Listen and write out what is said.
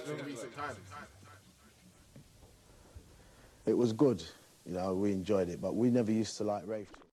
in recent times? It was good, we enjoyed it, but we never used to like rave.